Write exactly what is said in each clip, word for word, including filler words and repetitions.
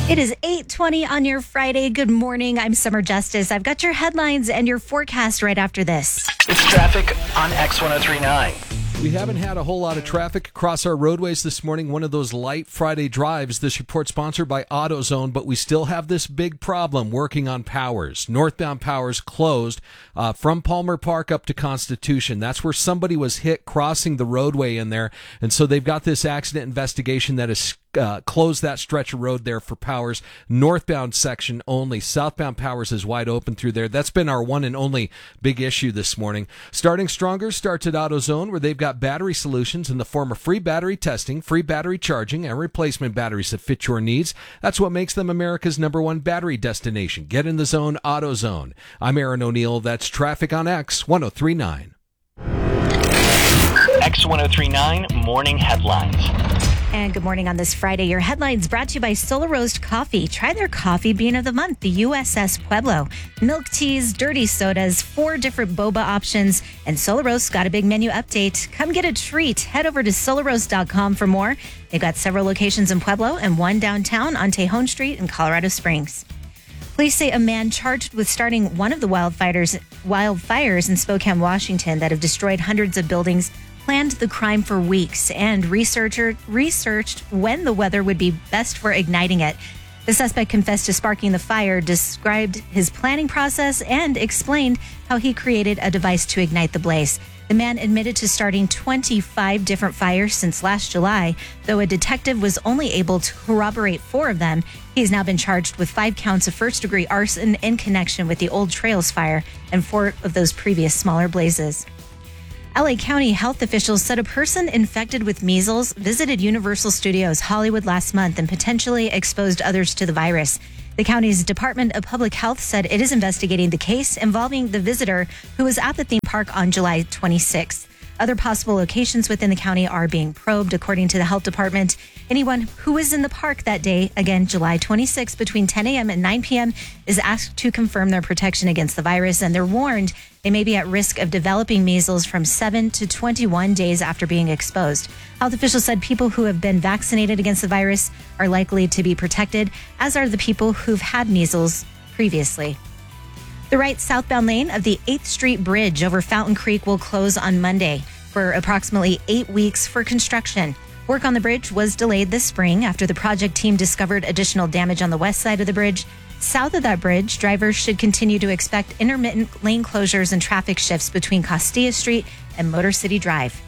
It is eight twenty on your Friday. Good morning. I'm Summer Justice. I've got your headlines and your forecast right after this. It's traffic on X ten thirty-nine. We haven't had a whole lot of traffic across our roadways this morning. One of those light Friday drives. This report sponsored by AutoZone, but we still have this big problem working on Powers. Northbound Powers closed uh, from Palmer Park up to Constitution. That's where somebody was hit crossing the roadway in there. And so they've got this accident investigation that has uh, closed that stretch of road there for Powers. Northbound section only. Southbound Powers is wide open through there. That's been our one and only big issue this morning. Starting Stronger starts at AutoZone, where they've got battery solutions in the form of free battery testing, free battery charging, and replacement batteries that fit your needs. That's what makes them America's number one battery destination. Get in the zone, AutoZone. I'm Aaron O'Neill. That's traffic on X ten thirty-nine. X ten thirty-nine Morning Headlines. And good morning on this Friday. Your headlines brought to you by Solar Roast Coffee. Try their coffee bean of the month, the U S S Pueblo. Milk teas, dirty sodas, four different boba options, and Solar Roast's got a big menu update. Come get a treat. Head over to solar roast dot com for more. They've got several locations in Pueblo and one downtown on Tejon Street in Colorado Springs. Police say a man charged with starting one of the wildfires, wildfires in Spokane, Washington that have destroyed hundreds of buildings planned the crime for weeks and researcher researched when the weather would be best for igniting it. The suspect confessed to sparking the fire, described his planning process, and explained how he created a device to ignite the blaze. The man admitted to starting twenty-five different fires since last July, though a detective was only able to corroborate four of them. He's now been charged with five counts of first-degree arson in connection with the Old Trails fire and four of those previous smaller blazes. L A County health officials said a person infected with measles visited Universal Studios Hollywood last month and potentially exposed others to the virus. The county's Department of Public Health said it is investigating the case involving the visitor who was at the theme park on July twenty-sixth. Other possible locations within the county are being probed, according to the health department. Anyone who was in the park that day, again, July twenty-sixth, between ten a.m. and nine p.m., is asked to confirm their protection against the virus, and they're warned they may be at risk of developing measles from seven to twenty-one days after being exposed. Health officials said people who have been vaccinated against the virus are likely to be protected, as are the people who've had measles previously. The right southbound lane of the eighth Street Bridge over Fountain Creek will close on Monday for approximately eight weeks for construction. Work on the bridge was delayed this spring after the project team discovered additional damage on the west side of the bridge. South of that bridge, drivers should continue to expect intermittent lane closures and traffic shifts between Castilla Street and Motor City Drive.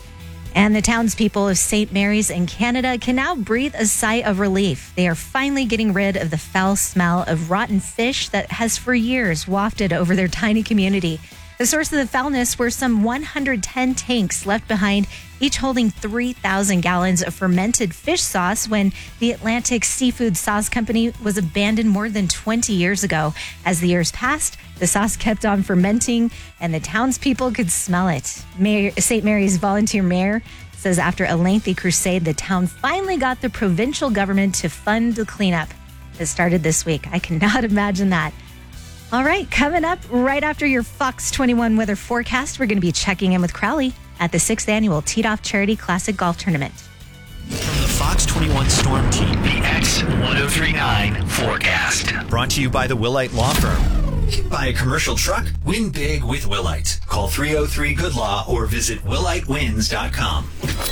And the townspeople of Saint Mary's in Canada can now breathe a sigh of relief. They are finally getting rid of the foul smell of rotten fish that has for years wafted over their tiny community. The source of the foulness were some one hundred ten tanks left behind, each holding three thousand gallons of fermented fish sauce when the Atlantic Seafood Sauce Company was abandoned more than twenty years ago. As the years passed, the sauce kept on fermenting and the townspeople could smell it. Mayor, Saint Mary's volunteer mayor says after a lengthy crusade, the town finally got the provincial government to fund the cleanup. It started this week. I cannot imagine that. All right, coming up right after your Fox twenty-one weather forecast, we're going to be checking in with Crowley at the sixth annual Teed Off Charity Classic Golf Tournament. From the Fox twenty-one Storm Team, the X ten thirty-nine forecast. Brought to you by the Willite Law Firm. Buy a commercial truck? Win big with Willite. Call three oh three good law or visit willite wins dot com.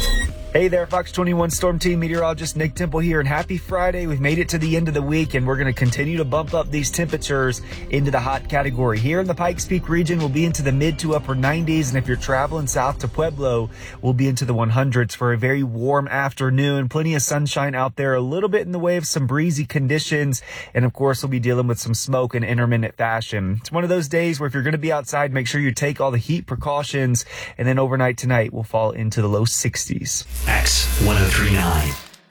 Hey there, Fox twenty-one Storm Team meteorologist Nick Temple here, and happy Friday. We've made it to the end of the week, and we're going to continue to bump up these temperatures into the hot category. Here in the Pikes Peak region, we'll be into the mid to upper nineties, and if you're traveling south to Pueblo, we'll be into the hundreds for a very warm afternoon. Plenty of sunshine out there, a little bit in the way of some breezy conditions, and of course, we'll be dealing with some smoke in intermittent fashion. It's one of those days where if you're going to be outside, make sure you take all the heat precautions, and then overnight tonight, we'll fall into the low sixties. X ten thirty-nine.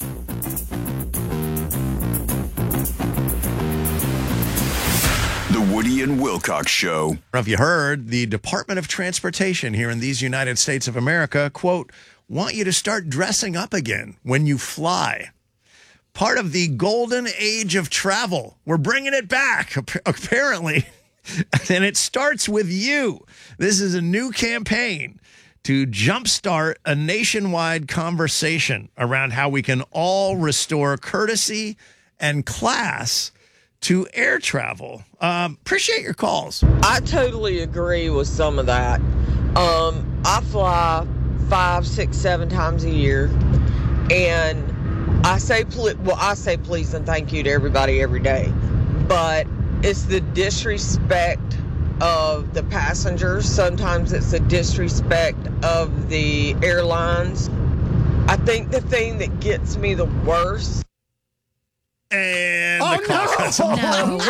The Woody and Wilcox Show. Have you heard the Department of Transportation here in these United States of America, quote, want you to start dressing up again when you fly. Part of the golden age of travel. We're bringing it back, apparently. And it starts with you. This is a new campaign to jumpstart a nationwide conversation around how we can all restore courtesy and class to air travel. Um, appreciate your calls. I totally agree with some of that. Um, I fly five, six, seven times a year, and I say, pl- well, I say please and thank you to everybody every day, but it's the disrespect of the passengers. Sometimes it's the disrespect of the airlines. I think the thing that gets me the worst. And Oh, the call no. cuts off.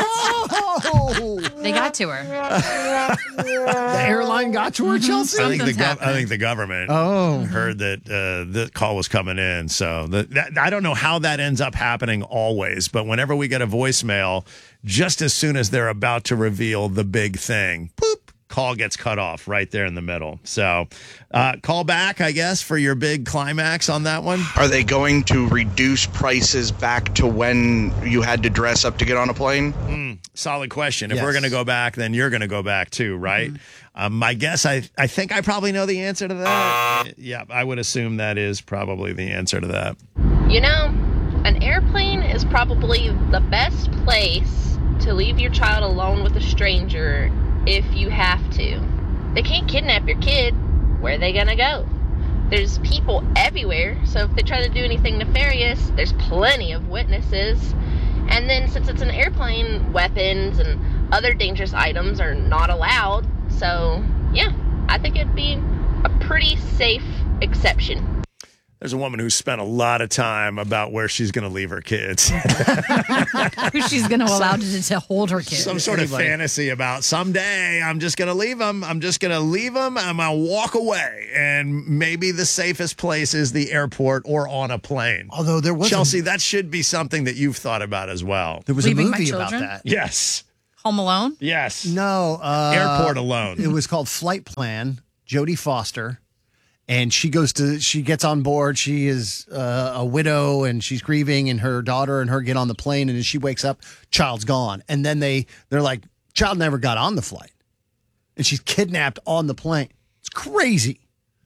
No. They got to her. The airline got to her, Chelsea? I think, the Something's gov- I happening. think the government Oh. heard that uh, the call was coming in. So the, that, I don't know how that ends up happening always, but whenever we get a voicemail, just as soon as they're about to reveal the big thing, boop, call gets cut off right there in the middle. So uh, call back, I guess, for your big climax on that one. Are they going to reduce prices back to when you had to dress up to get on a plane? Mm, solid question. If Yes. we're going to go back, then you're going to go back too, right? Mm-hmm. Um, my guess, I, I think I probably know the answer to that. Yeah, I would assume that is probably the answer to that. You know, an airplane is probably the best place to leave your child alone with a stranger if you have to. They can't kidnap your kid. Where are they gonna go? There's people everywhere, so if they try to do anything nefarious, there's plenty of witnesses. And then since it's an airplane, weapons and other dangerous items are not allowed. So, yeah, I think it'd be a pretty safe exception. There's a woman who spent a lot of time about where she's going to leave her kids. Who she's going to allow to, to hold her kids. Some sort of fantasy about someday I'm just going to leave them. I'm just going to leave them. I'm going to walk away. And maybe the safest place is the airport or on a plane. Although there was Chelsea, a, that should be something that you've thought about as well. there was Leaving a my movie about children? that. Yes. Home Alone? Yes. No. Uh, Airport Alone. It was called Flight Plan. Jodie Foster. And she goes to, she gets on board. She is uh, a widow and she's grieving, and her daughter and her get on the plane. And as she wakes up, child's gone. And then they, they're like, child never got on the flight. And she's kidnapped on the plane. It's crazy.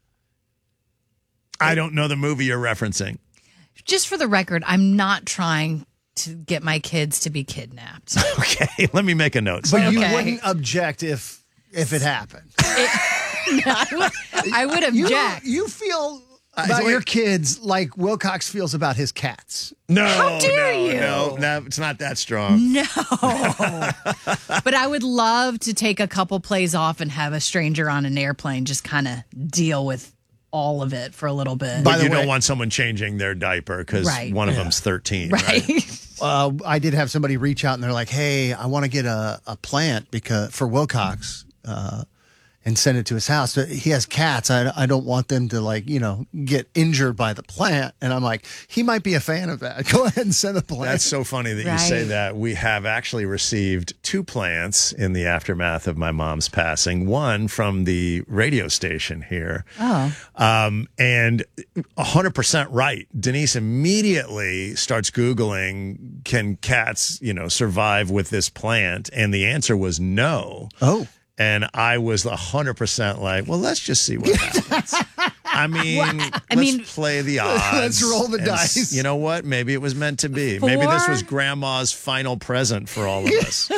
I don't know the movie you're referencing. Just for the record, I'm not trying to get my kids to be kidnapped. Okay, let me make a note. But you Okay. wouldn't object if if it happened. I would, I would You, object. you feel about wait. your kids like Wilcox feels about his cats. No, How dare no, you? no, no, it's not that strong. No. But I would love to take a couple plays off and have a stranger on an airplane just kind of deal with all of it for a little bit. But By the you way- don't want someone changing their diaper because Right. one of them's thirteen. right. Uh, I did have somebody reach out and they're like, "Hey, I want to get a, a plant because for Wilcox uh, and send it to his house. But he has cats. I, I don't want them to like you know get injured by the plant." And I'm like, "He might be a fan of that. Go ahead and send a plant." That's so funny that you say Right. that. We have actually received two plants in the aftermath of my mom's passing. One from the radio station here. Oh. Um, and one hundred percent right. Denise immediately starts Googling, can cats, you know, survive with this plant? And the answer was no. Oh. And I was one hundred percent like, well, let's just see what happens. I mean, I let's mean- play the odds. Let's roll the and s- dice. You know what? Maybe it was meant to be. Maybe this Four? was grandma's final present for all of us.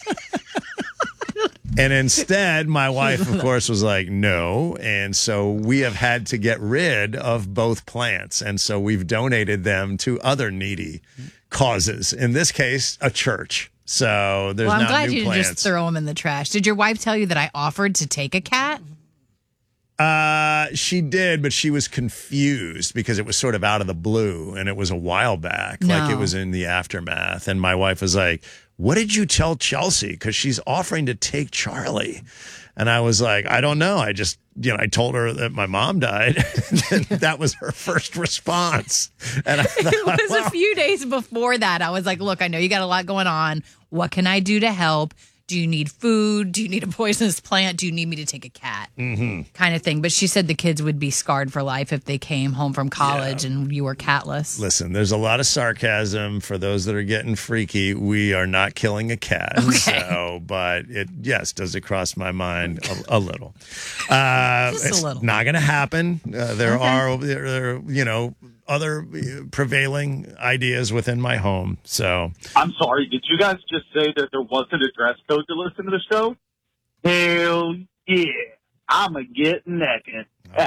And instead, my wife, of course, was like, no. And so we have had to get rid of both plants. And so we've donated them to other needy causes. In this case, a church. So there's Well, I'm now glad new you plants. didn't just throw them in the trash. Did your wife tell you that I offered to take a cat? Uh, she did, but she was confused because it was sort of out of the blue and it was a while back, like No. it was in the aftermath. And my wife was like, what did you tell Chelsea? Because she's offering to take Charlie. And I was like, I don't know. I just, you know, I told her that my mom died. That was her first response. And I thought, It was well, a few days before that. I was like, look, I know you got a lot going on. What can I do to help? Do you need food? Do you need a poisonous plant? Do you need me to take a cat? Mm-hmm. Kind of thing. But she said the kids would be scarred for life if they came home from college and you were catless. Listen, there's a lot of sarcasm for those that are getting freaky. We are not killing a cat. Okay. So, but it, yes, does it cross my mind a, a little? Uh, Just a it's little. not going to happen. Uh, there Okay. are, there, there, you know, other prevailing ideas within my home. So I'm sorry, did you guys just say that there wasn't a dress code to listen to the show? Hell yeah. I'm a get naked.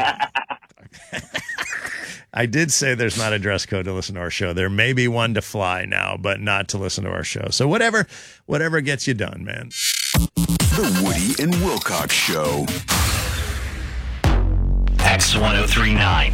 I did say there's not a dress code to listen to our show. There may be one to fly now, but not to listen to our show. So whatever, whatever gets you done, man. The Woody and Wilcox Show. X ten thirty-nine.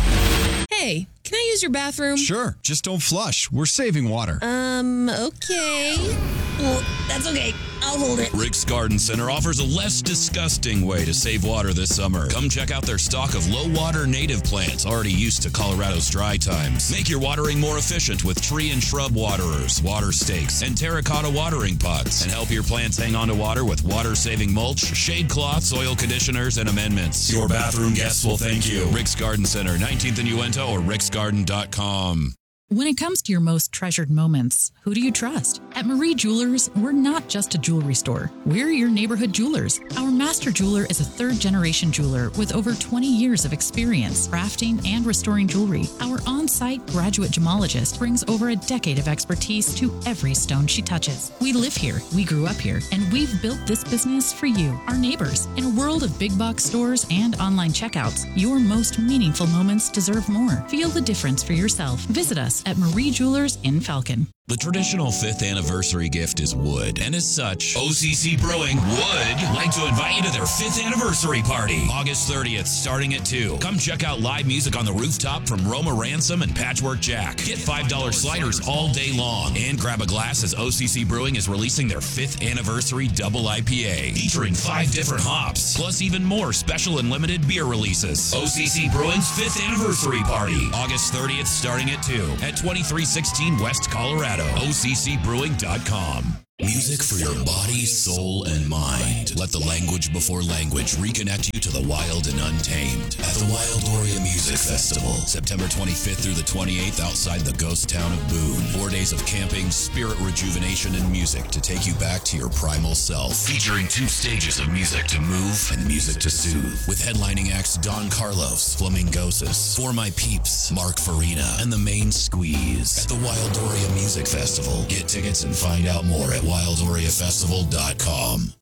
Hey, can I use your bathroom? Sure, just don't flush. We're saving water. Um, okay. Well, that's okay. I'll hold it. Rick's Garden Center offers a less disgusting way to save water this summer. Come check out their stock of low-water native plants already used to Colorado's dry times. Make your watering more efficient with tree and shrub waterers, water stakes, and terracotta watering pots. And help your plants hang on to water with water-saving mulch, shade cloths, soil conditioners, and amendments. Your bathroom guests will thank you. Rick's Garden Center, nineteenth and Uinta, or ricks garden dot com. When it comes to your most treasured moments, who do you trust? At Marie Jewelers, we're not just a jewelry store. We're your neighborhood jewelers. Our master jeweler is a third-generation jeweler with over twenty years of experience crafting and restoring jewelry. Our on-site graduate gemologist brings over a decade of expertise to every stone she touches. We live here, we grew up here, and we've built this business for you, our neighbors. In a world of big box stores and online checkouts, your most meaningful moments deserve more. Feel the difference for yourself. Visit us at Marie Jewelers in Falcon. The traditional fifth anniversary gift is wood, and as such, O C C Brewing would like to invite you to their fifth anniversary party, August thirtieth, starting at two. Come check out live music on the rooftop from Roma Ransom and Patchwork Jack. Get five dollar sliders all day long, and grab a glass as O C C Brewing is releasing their fifth anniversary double I P A, featuring five different hops, plus even more special and limited beer releases. O C C Brewing's fifth anniversary party, August thirtieth, starting at two, at twenty-three sixteen West Colorado. O C C brewing dot com. Music for your body, soul, and mind. Let the language before language reconnect you to the wild and untamed at the Wildoria Music Festival, September twenty-fifth through the twenty-eighth outside the ghost town of Boone. Four days of camping, spirit rejuvenation, and music to take you back to your primal self. Featuring two stages of music to move and music to soothe. With headlining acts Don Carlos, Flamingosis, For My Peeps, Mark Farina, and the Main Squeeze. At the Wildoria Music Festival. Get tickets and find out more at wildoria festival dot com.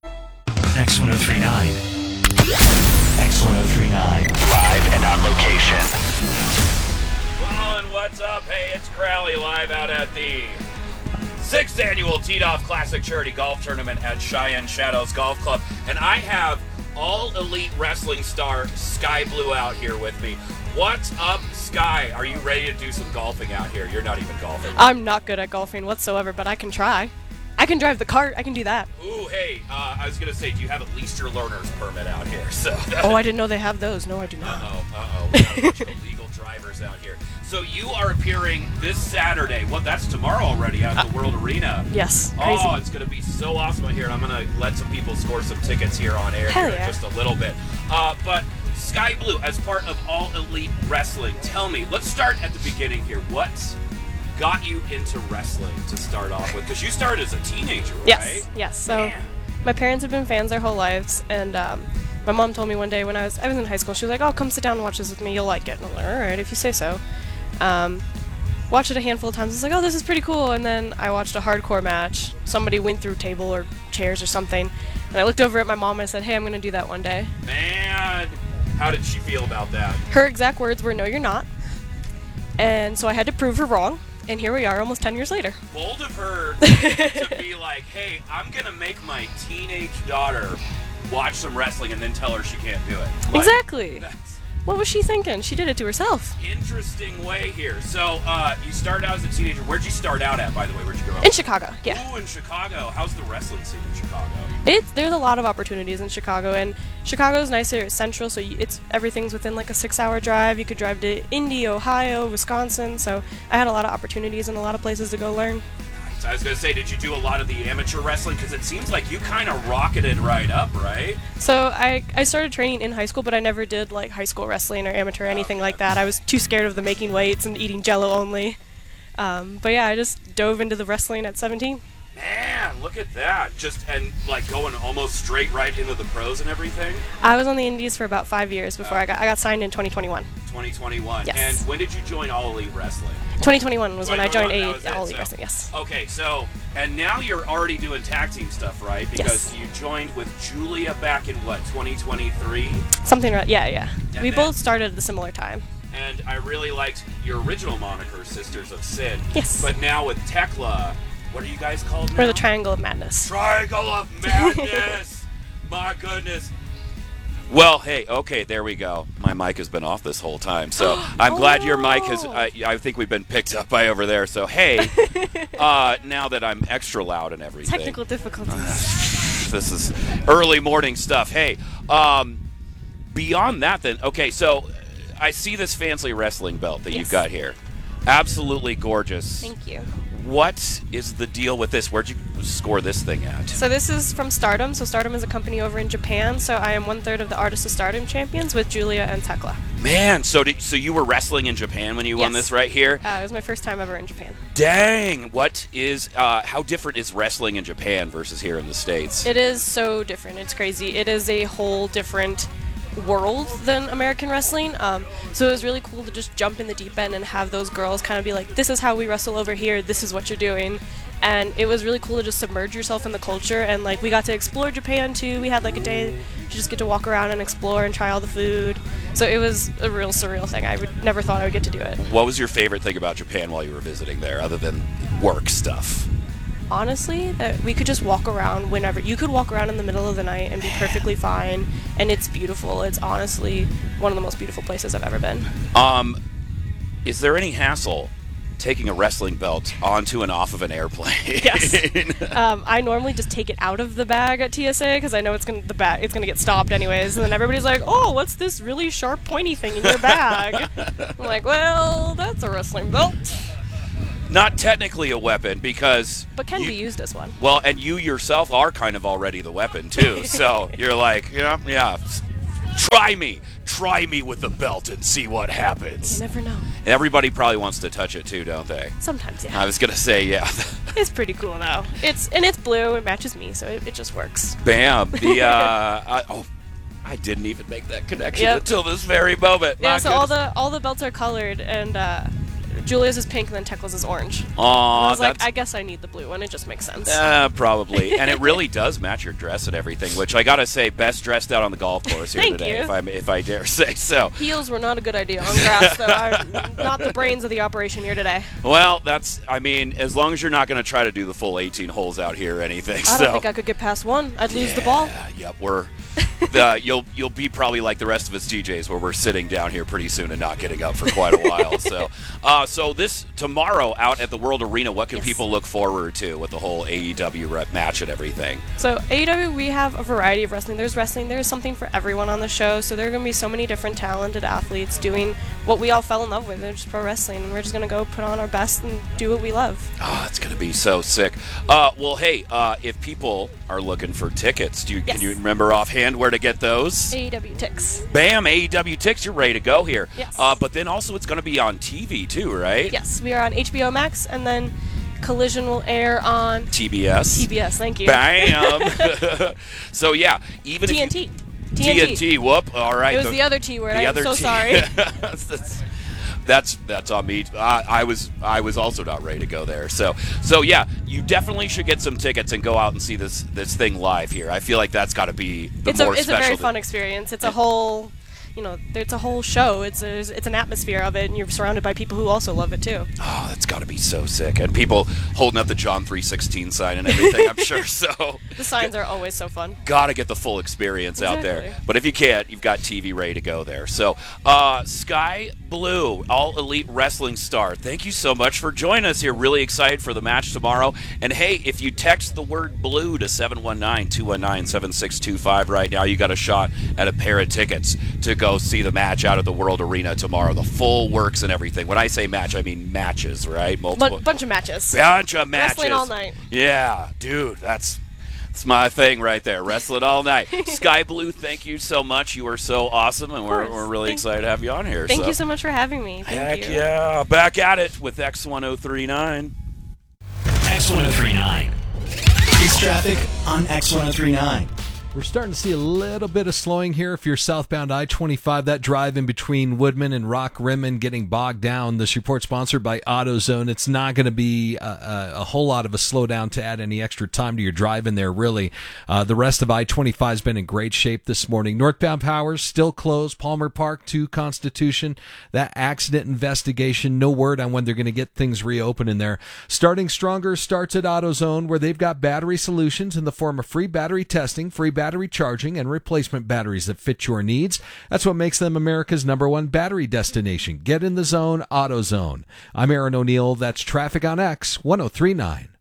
X ten thirty-nine. X ten thirty-nine. Live and on location. Well, and what's up? Hey, it's Crowley live out at the sixth annual Teed Off Classic Charity Golf Tournament at Cheyenne Shadows Golf Club. And I have All Elite Wrestling star Sky Blue out here with me. What's up, Sky? Are you ready to do some golfing out here? You're not even golfing. I'm not good at golfing whatsoever, but I can try. I can drive the cart. I can do that. Ooh, hey, uh, I was going to say, do you have at least your learner's permit out here? So. Oh, I didn't know they have those. No, I do not. Uh-oh, uh-oh. We have a bunch of illegal drivers out here. So you are appearing this Saturday. Well, that's tomorrow already out at the World Arena. Yes, crazy. Oh, it's going to be so awesome out here. I'm going to let some people score some tickets here on air Hell here yeah. in just a little bit. Uh, but Sky Blue, as part of All Elite Wrestling, tell me, let's start at the beginning here. What got you into wrestling to start off with? Because you started as a teenager, right? Yes, yes. So Man. my parents have been fans their whole lives, and um, my mom told me one day when I was I was in high school, she was like, "Oh, come sit down and watch this with me. You'll like it." And I'm like, "All right, if you say so." Um, watched it a handful of times. I was like, "Oh, this is pretty cool." And then I watched a hardcore match. Somebody went through table or chairs or something, and I looked over at my mom and I said, "Hey, I'm going to do that one day." Man, how did she feel about that? Her exact words were, "No, you're not." And so I had to prove her wrong. And here we are almost ten years later. Bold of her to be like, hey, I'm going to make my teenage daughter watch some wrestling and then tell her she can't do it. Like, exactly. What was she thinking? She did it to herself. Interesting way here. So uh, you started out as a teenager. Where'd you start out at, by the way? Where'd you grow up? In Chicago, yeah. Ooh, in Chicago. How's the wrestling scene in Chicago? It's There's a lot of opportunities in Chicago, and Chicago's nicer. It's central, so it's everything's within like a six-hour drive. You could drive to Indy, Ohio, Wisconsin, so I had a lot of opportunities and a lot of places to go learn. So I was going to say, did you do a lot of the amateur wrestling? Because it seems like you kind of rocketed right up, right? So I, I started training in high school, but I never did like high school wrestling or amateur or anything like that. I was too scared of the making weights and eating Jell-O only. Um, but yeah, I just dove into the wrestling at seventeen. Man, man, look at that. Just, and like going almost straight right into the pros and everything. I was on the Indies for about five years before I got I got signed in twenty twenty-one. twenty twenty-one. Yes. And when did you join All Elite Wrestling? twenty twenty-one was when I joined twenty A- twenty-one, that was All it, Elite so- Wrestling, yes. Okay, so, and now you're already doing tag team stuff, right? Because Yes. you joined with Julia back in what, twenty twenty-three? Something right, yeah, yeah. And we then- both started at a similar time. And I really liked your original moniker, Sisters of Sin. Yes. But now with Tekla, what are you guys called now? We're the Triangle of Madness. Triangle of Madness! My goodness. Well, hey, okay, there we go. My mic has been off this whole time, so I'm glad your mic has. I, I think we've been picked up by over there. So hey, uh, now that I'm extra loud and everything, Technical difficulties. this is early morning stuff. Hey, um, beyond that, then, okay, so I see this fancy wrestling belt that Yes. you've got here. Absolutely gorgeous. Thank you. What is the deal with this? Where'd you score this thing at? So this is from Stardom. So Stardom is a company over in Japan. So I am one third of the Artists of Stardom champions with Julia and Tekla. Man, so did, so you were wrestling in Japan when you won Yes. this right here? Uh, it was my first time ever in Japan. Dang! What is? Uh, how different is wrestling in Japan versus here in the States? It is so different. It's crazy. It is a whole different world than American wrestling. Um, so it was really cool to just jump in the deep end and have those girls kind of be like, this is how we wrestle over here, this is what you're doing. And it was really cool to just submerge yourself in the culture. And like we got to explore Japan too. We had like a day to just get to walk around and explore and try all the food. So it was a real surreal thing. I would never thought I would get to do it. What was your favorite thing about Japan while you were visiting there, other than work stuff? Honestly, that we could just walk around whenever. You could walk around in the middle of the night and be perfectly fine, and it's beautiful. It's honestly one of the most beautiful places I've ever been. Um, is there any hassle taking a wrestling belt onto and off of an airplane? Yes. um, I normally just take it out of the bag at T S A because I know it's gonna the bag it's gonna get stopped anyways, and then everybody's like, "Oh, what's this really sharp, pointy thing in your bag?" I'm like, "Well, that's a wrestling belt." Not technically a weapon because. But can you, be used as one. Well, and you yourself are kind of already the weapon too. So you're like, you know, yeah, try me, try me with the belt and see what happens. You never know. And everybody probably wants to touch it too, don't they? Sometimes, yeah. I was gonna say, yeah. It's pretty cool though. It's and it's blue. It matches me, so it, it just works. Bam. The uh, I, oh, I didn't even make that connection Yep. until this very moment. Yeah. My So all goodness. the all the belts are colored, and uh, Julia's is pink, and then Tekla's is orange. Aw, I was like, that's- I guess I need the blue one. It just makes sense. Uh, probably, and it really does match your dress and everything. Which I gotta say, best dressed out on the golf course here Thank today, you. if I if I dare say so. Heels were not a good idea on grass, though. I'm not the brains of the operation here today. Well, that's. I mean, as long as you're not gonna try to do the full eighteen holes out here or anything. I so. don't think I could get past one. I'd lose the ball. Yep, we're. The, you'll you'll be probably like the rest of us D Js, where we're sitting down here pretty soon and not getting up for quite a while. So, uh, so this tomorrow out at the World Arena, what can Yes. people look forward to with the whole A E W rep match and everything? So A E W, we have a variety of wrestling. There's wrestling. There's something for everyone on the show. So there are going to be so many different talented athletes doing what we all fell in love with. It's just pro wrestling, and we're just going to go put on our best and do what we love. Oh, it's gonna be so sick. Uh, well, hey, uh, if people are looking for tickets, do you, Yes. can you remember offhand where to get those? A E W Tix. Bam, A E W Tix, you're ready to go here. Yes. Uh, but then also it's going to be on T V too, right? Yes, we are on H B O Max, and then Collision will air on T B S. T B S. Thank you. Bam. So yeah, even T N T. if you, T N T. T N T. Whoop. All right. It was the other T word. The I'm other so T. sorry. that's, that's that's that's on me. I, I was I was also not ready to go there. So so yeah, you definitely should get some tickets and go out and see this this thing live here. I feel like that's got to be the It's a more it's a special. very than- fun experience. It's a whole, you know, it's a whole show. It's a, it's an atmosphere of it, and you're surrounded by people who also love it too. Oh, that's got to be so sick. And people holding up the John three sixteen sign and everything, I'm sure. So The signs are always so fun. got to get the full experience out there. Exactly. But if you can't, you've got T V ready to go there. So, uh, Sky Blue, All Elite Wrestling Star, thank you so much for joining us here. Really excited for the match tomorrow. And hey, if you text the word blue to seven one nine, two one nine, seven six two five right now, you got a shot at a pair of tickets to go see the match out at the World Arena tomorrow. The full works and everything. When I say match, I mean matches, right? Multiple. Bu- bunch of matches. Bunch of matches. Wrestling all night. Yeah, dude, that's that's my thing right there. Wrestling all night. Sky Blue, thank you so much. You are so awesome, and we're, course. we're really Thank- excited to have you on here. Thank so. you so much for having me. Thank Heck you. yeah. Back at it with X ten thirty-nine. X ten thirty-nine. It's traffic on X ten thirty-nine. We're starting to see a little bit of slowing here. If you're southbound I twenty-five, that drive in between Woodman and Rock Rimmon getting bogged down. This report sponsored by AutoZone. It's not going to be a, a, a whole lot of a slowdown to add any extra time to your drive in there, really. Uh, the rest of I twenty-five has been in great shape this morning. Northbound Powers still closed. Palmer Park to Constitution. That accident investigation, no word on when they're going to get things reopened in there. Starting stronger starts at AutoZone, where they've got battery solutions in the form of free battery testing, free battery charging, and replacement batteries that fit your needs. That's what makes them America's number one battery destination. Get in the zone, AutoZone. I'm Aaron O'Neill. That's traffic on X ten thirty-nine.